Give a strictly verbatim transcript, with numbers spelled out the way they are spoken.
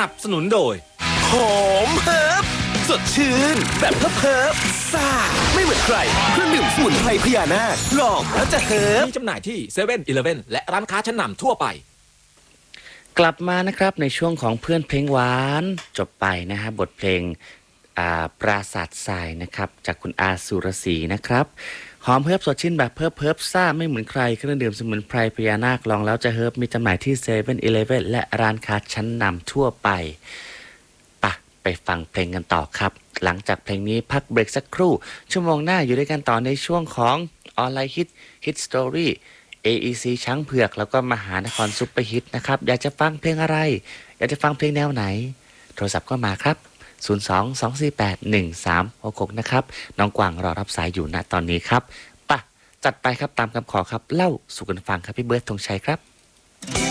นับสนุนโดยหอมเฮิร์บสดชื่นแบบเฮิร์บเฮิร์บซ่าไม่เหมือนใครเครื่องดื่มสมุนไพรพญานาคลองแล้วจะเฮิร์บมีจำหน่ายที่เซเว่นอีเลฟเว่นและร้านค้าชั้นนำทั่วไปกลับมานะครับในช่วงของเพื่อนเพลงหวานจบไปนะฮะบทเพลงปราสาททรายนะครับจากคุณอาสุรศรีนะครับหอมเฮิร์บสดชื่นแบบเพิบเพิบซ่าไม่เหมือนใครเครื่องดื่มสมุนไพรพญานาคลองแล้วจะเฮิร์บมีจำหน่ายที่เซเว่นอีเลฟเว่นและร้านค้าชั้นนำทั่วไปปะไปฟังเพลงกันต่อครับหลังจากเพลงนี้พักเบรกสักครู่ชั่วโมงหน้าอยู่ด้วยกันต่อในช่วงของออนไลน์ฮิตฮิตสตอรี่ เอ อี ซี ช้างเผือกแล้วก็มหานครซุปเปอร์ฮิตนะครับอยากจะฟังเพลงอะไรอยากจะฟังเพลงแนวไหนโทรศัพท์ก็มาครับศูนย์ สอง สอง สี่ แปด หนึ่ง สาม หก หกนะครับน้องกวางรอรับสายอยู่ณตอนนี้ครับป่ะจัดไปครับตามคำขอครับเล่าสู่กันฟังครับพี่เบิร์ดธงชัยครับ